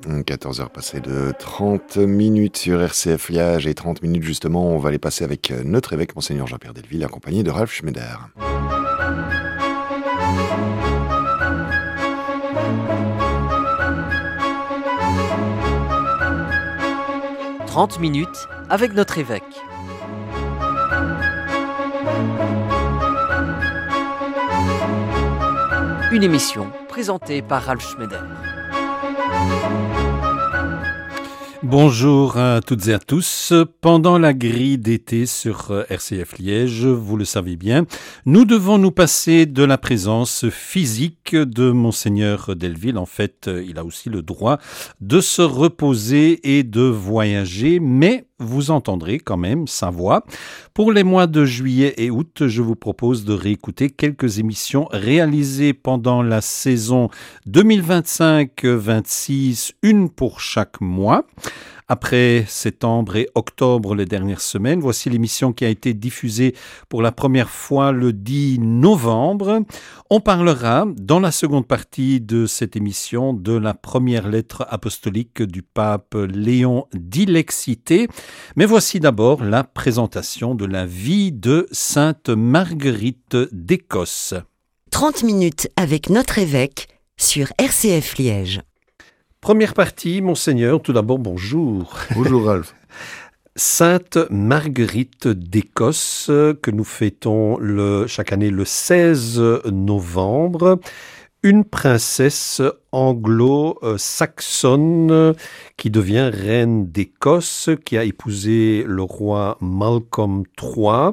14h passées de 30 minutes sur RCF Liège et 30 minutes justement, on va les passer avec notre évêque, Monseigneur Jean-Pierre Delville, accompagné de Ralph Schneider. « 30 minutes avec notre évêque. Une émission présentée par Ralph Schneider. Bonjour à toutes et à tous. Pendant la grille d'été sur RCF Liège, vous le savez bien, nous devons nous passer de la présence physique de Monseigneur Delville. En fait, il a aussi le droit de se reposer et de voyager, mais vous entendrez quand même sa voix. Pour les mois de juillet et août, je vous propose de réécouter quelques émissions réalisées pendant la saison 2025-26, une pour chaque mois. Après septembre et octobre, les dernières semaines, voici l'émission qui a été diffusée pour la première fois le 10 novembre. On parlera dans la seconde partie de cette émission de la première lettre apostolique du pape Léon d'Ilexité. Mais voici d'abord la présentation de la vie de Sainte Marguerite d'Écosse. 30 minutes avec notre évêque sur RCF Liège. Première partie, Monseigneur, tout d'abord, bonjour. Bonjour Ralph. Sainte Marguerite d'Écosse, que nous fêtons chaque année le 16 novembre. Une princesse anglo-saxonne qui devient reine d'Écosse, qui a épousé le roi Malcolm III,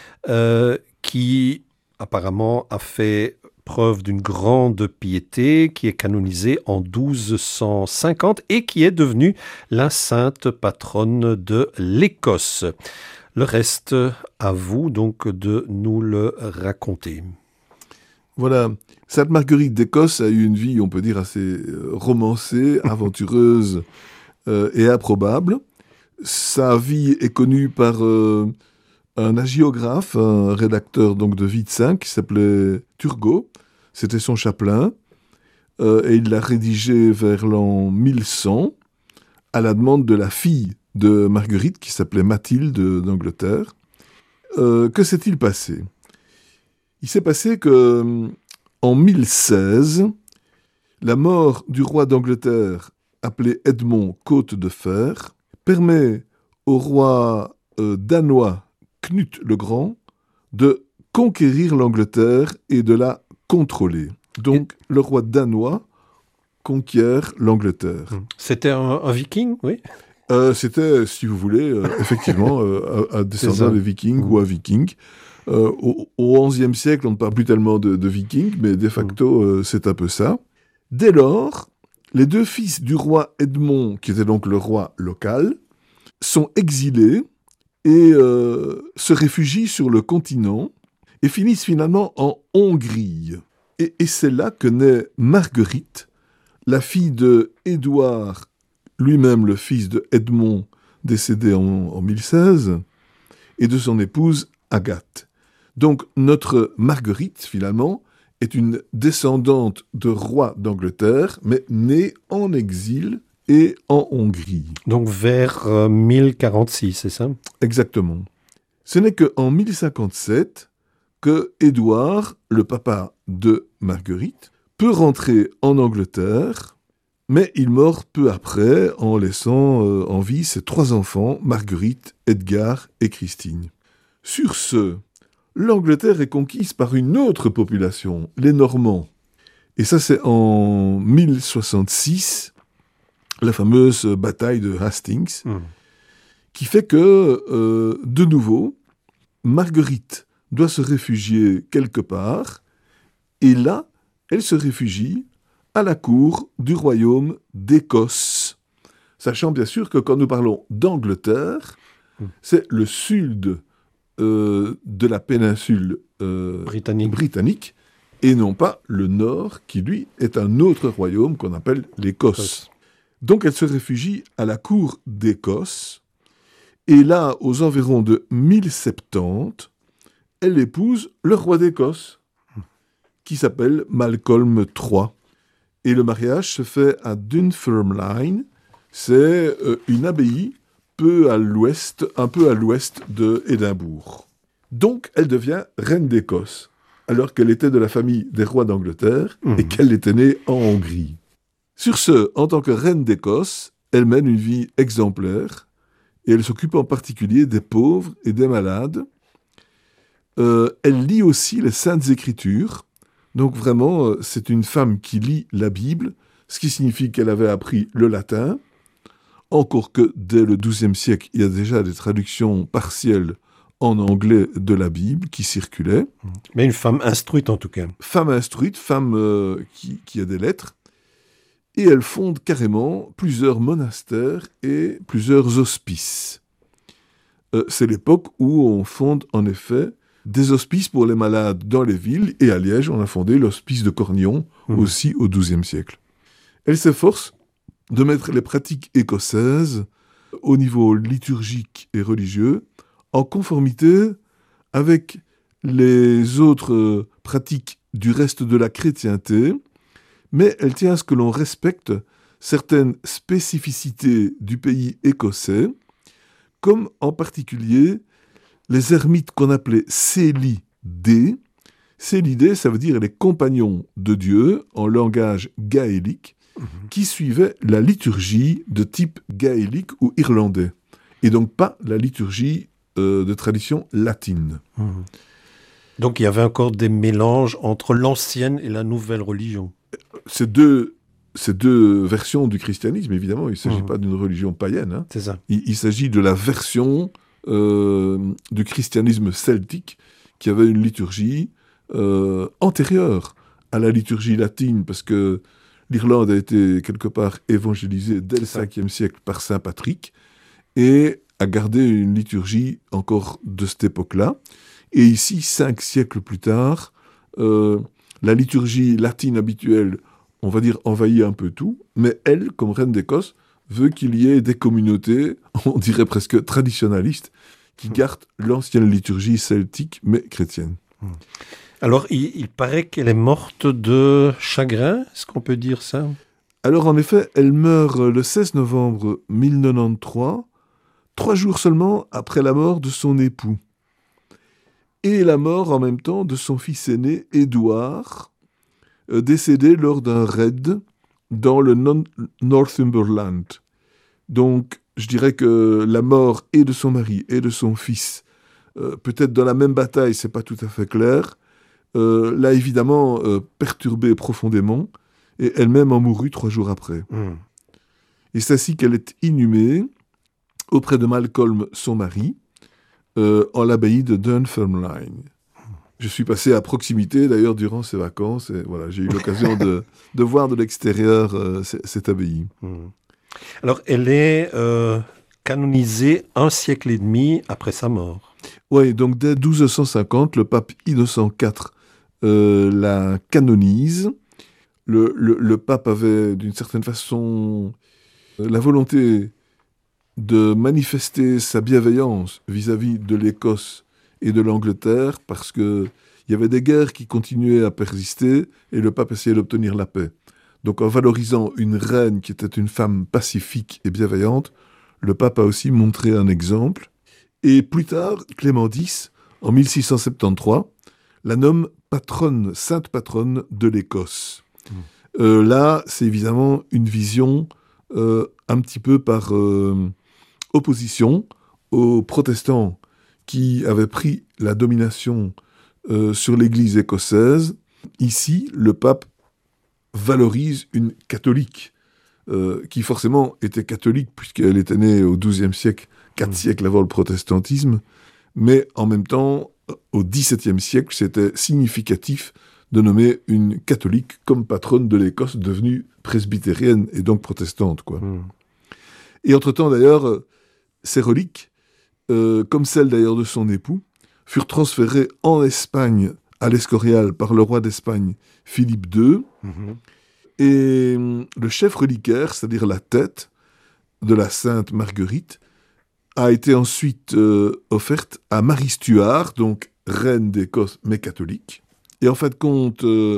qui apparemment a fait preuve d'une grande piété, qui est canonisée en 1250 et qui est devenue la sainte patronne de l'Écosse. Le reste, à vous donc de nous le raconter. Voilà, Sainte Marguerite d'Écosse a eu une vie, on peut dire, assez romancée, aventureuse et improbable. Sa vie est connue par un hagiographe, un rédacteur donc de vie de saint qui s'appelait Turgot. C'était son chapelain et il l'a rédigé vers l'an 1100 à la demande de la fille de Marguerite qui s'appelait Mathilde d'Angleterre. Que s'est-il passé ? Il s'est passé que en 1016, la mort du roi d'Angleterre appelé Edmond Côte de Fer permet au roi danois Knut le Grand de conquérir l'Angleterre et de la contrôler. Donc, le roi danois conquiert l'Angleterre. C'était un viking, oui. C'était, si vous voulez, effectivement, un descendant des vikings ou un viking. Au XIe siècle, on ne parle plus tellement de vikings, mais de facto, c'est un peu ça. Dès lors, les deux fils du roi Edmond, qui était donc le roi local, sont exilés et se réfugient sur le continent et finissent finalement en Hongrie. Et c'est là que naît Marguerite, la fille de Édouard, lui-même le fils de Edmond, décédé en 1016, et de son épouse Agathe. Donc notre Marguerite, finalement, est une descendante de roi d'Angleterre, mais née en exil et en Hongrie. Donc vers 1046, c'est ça ? Exactement. Ce n'est qu'en 1057 que Édouard, le papa de Marguerite, peut rentrer en Angleterre, mais il meurt peu après en laissant en vie ses 3 enfants, Marguerite, Edgar et Christine. Sur ce, l'Angleterre est conquise par une autre population, les Normands. Et ça, c'est en 1066, la fameuse bataille de Hastings, qui fait que, de nouveau, Marguerite doit se réfugier quelque part, et là, elle se réfugie à la cour du royaume d'Écosse. Sachant bien sûr que quand nous parlons d'Angleterre, c'est le sud de la péninsule britannique, et non pas le nord, qui lui est un autre royaume qu'on appelle l'Écosse. Donc elle se réfugie à la cour d'Écosse, et là, aux environs de 1070, elle épouse le roi d'Écosse, qui s'appelle Malcolm III. Et le mariage se fait à Dunfermline. C'est une abbaye un peu à l'ouest de Édimbourg. Donc, elle devient reine d'Écosse, alors qu'elle était de la famille des rois d'Angleterre et qu'elle était née en Hongrie. Sur ce, en tant que reine d'Écosse, elle mène une vie exemplaire et elle s'occupe en particulier des pauvres et des malades. Elle lit aussi les Saintes Écritures. Donc vraiment, c'est une femme qui lit la Bible, ce qui signifie qu'elle avait appris le latin. Encore que dès le XIIe siècle, il y a déjà des traductions partielles en anglais de la Bible qui circulaient. Mais une femme instruite en tout cas. Femme instruite, femme qui a des lettres. Et elle fonde carrément plusieurs monastères et plusieurs hospices. C'est l'époque où on fonde en effet des hospices pour les malades dans les villes. Et à Liège, on a fondé l'hospice de Cornillon, aussi au XIIe siècle. Elle s'efforce de mettre les pratiques écossaises au niveau liturgique et religieux en conformité avec les autres pratiques du reste de la chrétienté, mais elle tient à ce que l'on respecte certaines spécificités du pays écossais, comme en particulier les ermites qu'on appelait célidés. Célidés, ça veut dire les compagnons de Dieu en langage gaélique, qui suivaient la liturgie de type gaélique ou irlandais, et donc pas la liturgie de tradition latine. Donc il y avait encore des mélanges entre l'ancienne et la nouvelle religion. Ces deux versions du christianisme, évidemment, il ne s'agit pas d'une religion païenne. Hein. C'est ça. Il s'agit de la version du christianisme celtique qui avait une liturgie antérieure à la liturgie latine, parce que l'Irlande a été quelque part évangélisée dès le 5e siècle par saint Patrick et a gardé une liturgie encore de cette époque-là. Et ici, 5 siècles plus tard, la liturgie latine habituelle, on va dire, envahit un peu tout, mais elle, comme reine d'Écosse, veut qu'il y ait des communautés, on dirait presque traditionnalistes, qui gardent l'ancienne liturgie celtique, mais chrétienne. Alors, il paraît qu'elle est morte de chagrin, est-ce qu'on peut dire ça? Alors, en effet, elle meurt le 16 novembre 1093, 3 jours seulement après la mort de son époux. Et la mort, en même temps, de son fils aîné, Édouard, décédé lors d'un raid dans le Northumberland. Donc, je dirais que la mort et de son mari et de son fils, peut-être dans la même bataille, c'est pas tout à fait clair, l'a évidemment perturbée profondément, et elle-même en mourut 3 jours après. Et c'est ainsi qu'elle est inhumée auprès de Malcolm, son mari, en l'abbaye de Dunfermline. Je suis passé à proximité, d'ailleurs, durant ces vacances, et voilà, j'ai eu l'occasion de voir de l'extérieur cette abbaye. Alors, elle est canonisée 1 siècle et demi après sa mort. Oui, donc dès 1250, le pape Innocent IV la canonise. Le pape avait, d'une certaine façon, la volonté de manifester sa bienveillance vis-à-vis de l'Écosse et de l'Angleterre, parce qu'il y avait des guerres qui continuaient à persister, et le pape essayait d'obtenir la paix. Donc en valorisant une reine qui était une femme pacifique et bienveillante, le pape a aussi montré un exemple. Et plus tard, Clément X, en 1673, la nomme patronne, sainte patronne de l'Écosse. Là, c'est évidemment une vision un petit peu par opposition aux protestants qui avaient pris la domination sur l'Église écossaise. Ici, le pape valorise une catholique, qui forcément était catholique puisqu'elle était née au XIIe siècle, 4 siècles avant le protestantisme, mais en même temps, au XVIIe siècle, c'était significatif de nommer une catholique comme patronne de l'Écosse, devenue presbytérienne et donc protestante, quoi. Et entre-temps, d'ailleurs, ces reliques, comme celles d'ailleurs de son époux, furent transférées en Espagne à l'Escorial par le roi d'Espagne, Philippe II. Et le chef reliquaire, c'est-à-dire la tête de la Sainte Marguerite, a été ensuite offerte à Marie Stuart, donc reine d'Écosse mais catholique. Et en fin de compte,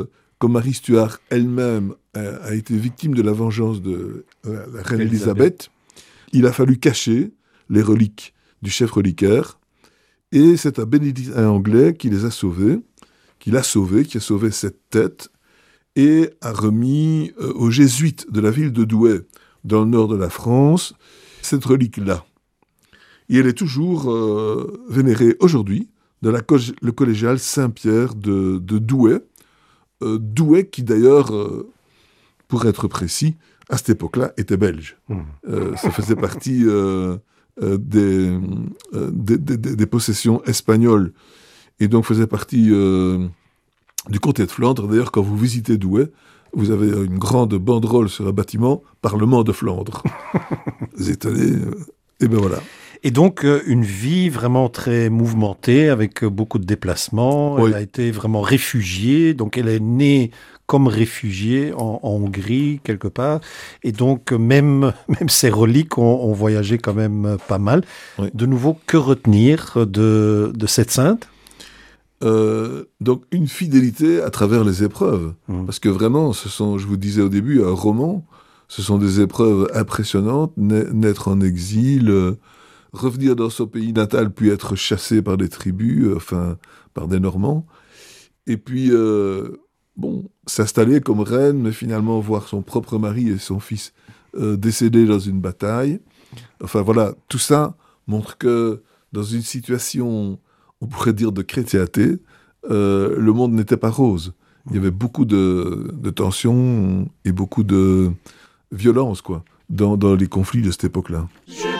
comme Marie Stuart elle-même a été victime de la vengeance de la reine Élisabeth, il a fallu cacher les reliques du chef reliquaire. Et c'est un bénédictin anglais qui les a sauvés, qui a sauvé cette tête et a remis aux jésuites de la ville de Douai, dans le nord de la France, cette relique-là. Et elle est toujours vénérée aujourd'hui dans le collégial Saint-Pierre de Douai. Douai qui d'ailleurs, pour être précis, à cette époque-là, était belge. Ça faisait partie des possessions espagnoles et donc faisait partie du comté de Flandre. D'ailleurs, quand vous visitez Douai, vous avez une grande banderole sur un bâtiment « Parlement de Flandre ». Vous êtes étonné, et ben voilà. Et donc, une vie vraiment très mouvementée, avec beaucoup de déplacements. Oui. Elle a été vraiment réfugiée. Donc, elle est née comme réfugiée en Hongrie, quelque part. Et donc, même ses reliques ont voyagé quand même pas mal. Oui. De nouveau, que retenir de cette sainte ? Donc, une fidélité à travers les épreuves. Parce que vraiment, ce sont, je vous disais au début, un roman. Ce sont des épreuves impressionnantes. Naître en exil... revenir dans son pays natal, puis être chassé par des tribus, par des Normands. Et puis, s'installer comme reine, mais finalement voir son propre mari et son fils décédés dans une bataille. Enfin voilà, tout ça montre que dans une situation, on pourrait dire de chrétienté, le monde n'était pas rose. Il y avait beaucoup de tensions et beaucoup de violence, quoi, dans les conflits de cette époque-là.